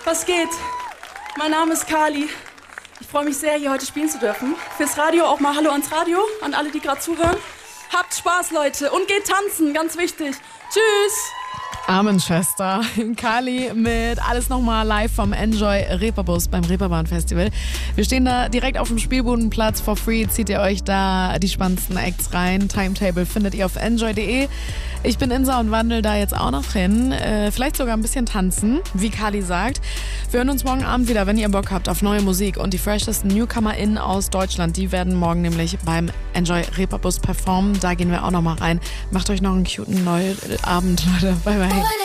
Was geht? Mein Name ist Kali. Ich freue mich sehr, hier heute spielen zu dürfen. Fürs Radio auch mal Hallo ans Radio, an alle, die gerade zuhören. Habt Spaß, Leute, und geht tanzen, ganz wichtig. Tschüss! Amen, Schwester. Kali mit Alles nochmal live vom Enjoy Reeperbus beim Reeperbahn Festival. Wir stehen da direkt auf dem Spielbudenplatz for free. Zieht ihr euch da die spannendsten Acts rein. Timetable findet ihr auf enjoy.de. Ich bin Insa und wandel da jetzt auch noch hin. Vielleicht sogar ein bisschen tanzen, wie Kali sagt. Wir hören uns morgen Abend wieder, wenn ihr Bock habt auf neue Musik. Und die freshesten NewcomerInnen aus Deutschland, die werden morgen nämlich beim Enjoy Reeperbus performen. Da gehen wir auch noch mal rein. Macht euch noch einen cuten neuen Abend, Leute. Bye, bye.